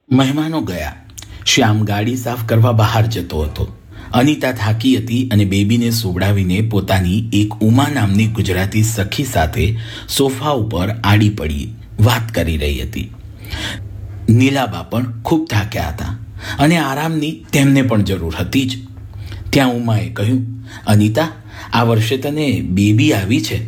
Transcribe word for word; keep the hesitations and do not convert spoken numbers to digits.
મહેમાનો ગયા. શ્યામ ગાડી સાફ કરવા બહાર જતો હતો. અનિતા થાકી હતી અને બેબીને સુવડાવીને પોતાની એક ઉમા નામની ગુજરાતી સખી સાથે સોફા ઉપર આડી પડી વાત કરી રહી હતી. નીલાબા પણ ખૂબ થાક્યા હતા અને આરામની તેમને પણ જરૂર હતી જ. ત્યાં ઉમાએ કહ્યું, અનિતા, આ વર્ષે તને બેબી આવી છે